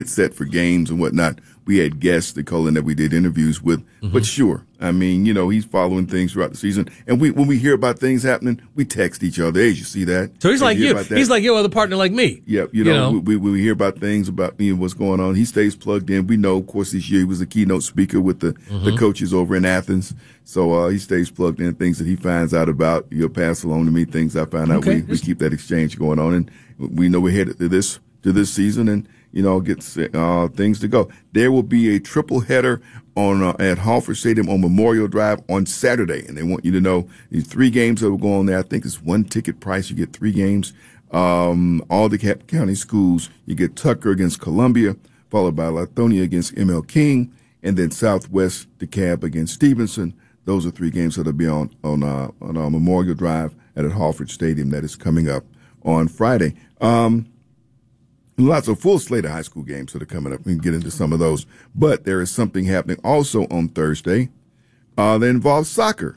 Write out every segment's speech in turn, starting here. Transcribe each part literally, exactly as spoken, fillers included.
set for games and whatnot. We had guests, the Colin, that we did interviews with. Mm-hmm. But sure, I mean, you know, he's following things throughout the season. And we, when we hear about things happening, we text each other. Hey, you see that? So he's like you. He's like your other partner, like me. Yeah, you know, you know? We, we, we hear about things about me and what's going on. He stays plugged in. We know, of course, this year he was a keynote speaker with the, mm-hmm. the coaches over in Athens. So uh, he stays plugged in. Things that he finds out about, he'll pass along to me. Things I find out, okay. we, we keep that exchange going on. And we know we're headed to this to this season, and you know, get uh, things to go. There will be a triple header on uh, at Hartford Stadium on Memorial Drive on Saturday, and they want you to know these three games that will go on there. I think it's one ticket price. You get three games. Um, all the Cap County schools. You get Tucker against Columbia, followed by Lithonia against M L King, and then Southwest DeKalb against Stevenson. Those are three games that'll be on on uh, on uh, Memorial Drive at Hartford Stadium. That is coming up on Friday. Um, Lots of full slate of high school games that are coming up. We can get into some of those. But there is something happening also on Thursday uh, that involves soccer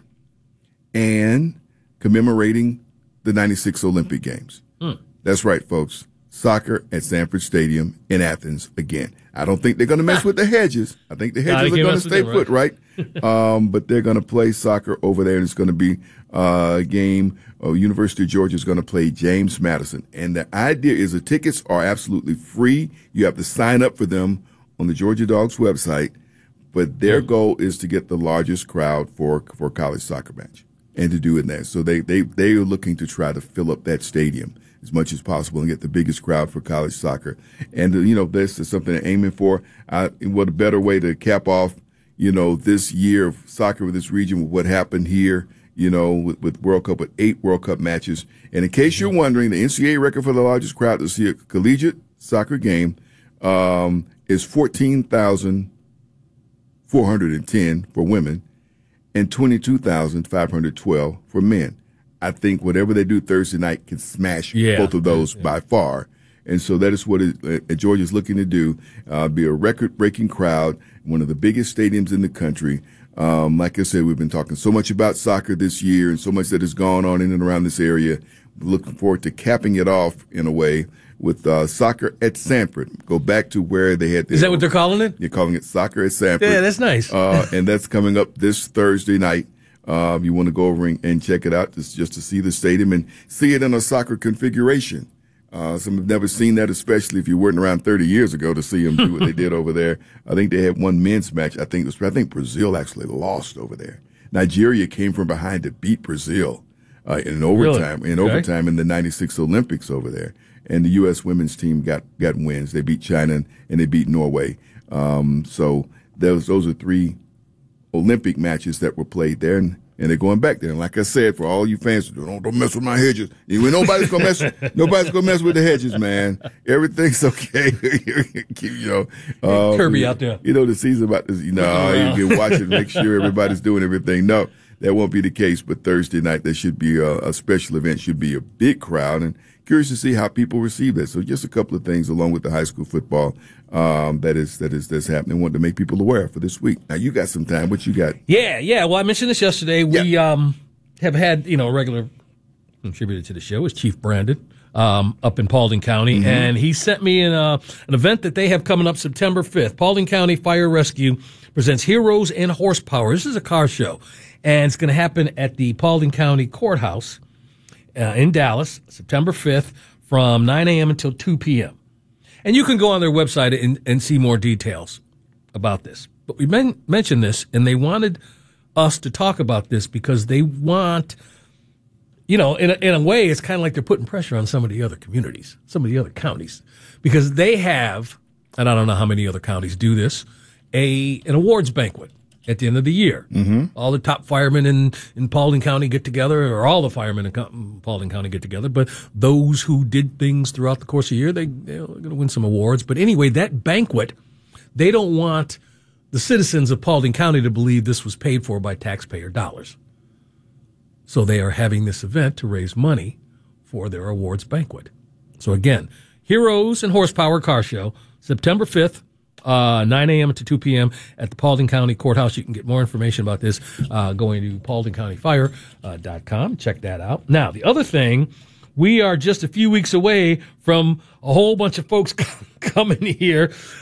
and commemorating the ninety-six Olympic Games. Mm. That's right, folks. Soccer at Sanford Stadium in Athens again. I don't think they're going to mess with the hedges. I think the hedges are going to stay put, right? um, but they're going to play soccer over there, and it's going to be uh, a game. Uh, University of Georgia is going to play James Madison. And the idea is the tickets are absolutely free. You have to sign up for them on the Georgia Dogs website. But their mm. goal is to get the largest crowd for for a college soccer match and to do it there. So they, they, they are looking to try to fill up that stadium as much as possible and get the biggest crowd for college soccer. And, uh, you know, this is something they're aiming for. Uh, what a better way to cap off, you know, this year of soccer with this region with what happened here, you know, with, with World Cup, with eight World Cup matches. And in case you're wondering, the N C double A record for the largest crowd to see a collegiate soccer game um, is fourteen thousand four hundred ten for women and twenty-two thousand five hundred twelve for men. I think whatever they do Thursday night can smash yeah. both of those yeah. by far. And so that is what it, uh, Georgia's looking to do, uh, be a record-breaking crowd, one of the biggest stadiums in the country. Um, like I said, we've been talking so much about soccer this year and so much that has gone on in and around this area. We're looking forward to capping it off in a way with uh, soccer at Sanford. Go back to where they had. Is that what they're calling it? You're calling it soccer at Sanford. Yeah, that's nice. uh, and that's coming up this Thursday night. Um, you want to go over and, and check it out just, just to see the stadium and see it in a soccer configuration. Uh, some have never seen that, especially if you weren't around thirty years ago to see them do what they did over there. I think they had one men's match. I think it was, I think Brazil actually lost over there. Nigeria came from behind to beat Brazil, uh, in overtime, really? in okay. overtime in the ninety-six Olympics over there. And the U S women's team got, got wins. They beat China and, and they beat Norway. Um, so those, those are three Olympic matches that were played there, and, and they're going back there. And like I said, for all you fans, don't, don't mess with my hedges. Nobody's gonna mess. Nobody's gonna mess with the hedges, man. Everything's okay. you know, uh, Kirby out there. You know the season about this. You know, you can watch it, make sure everybody's doing everything. No, that won't be the case. But Thursday night, there should be a, a special event. Should be a big crowd, and curious to see how people receive that. So just a couple of things along with the high school football um, that is that is that's happening. Want to make people aware for this week. Now you got some time. What you got? Yeah, yeah. Well, I mentioned this yesterday. We yeah. um, have had you know a regular contributor to the show is Chief Brandon um, up in Paulding County, mm-hmm. and he sent me an uh, an event that they have coming up September fifth. Paulding County Fire Rescue presents Heroes and Horsepower. This is a car show, and it's going to happen at the Paulding County Courthouse uh, in Dallas, September fifth, from nine a.m. until two p.m. And you can go on their website and, and see more details about this. But we men- mentioned this, and they wanted us to talk about this because they want, you know, in a, in a way, it's kind of like they're putting pressure on some of the other communities, some of the other counties, because they have, and I don't know how many other counties do this, a an awards banquet at the end of the year. Mm-hmm. All the top firemen in, in Paulding County get together, or all the firemen in Paulding County get together, but those who did things throughout the course of the year, they, they're going to win some awards. But anyway, that banquet, they don't want the citizens of Paulding County to believe this was paid for by taxpayer dollars. So they are having this event to raise money for their awards banquet. So again, Heroes and Horsepower Car Show, September fifth, Uh, nine a.m. to two p.m. at the Paulding County Courthouse. You can get more information about this uh, going to paulding county fire dot com. Check that out. Now, the other thing we are just a few weeks away from a whole bunch of folks coming here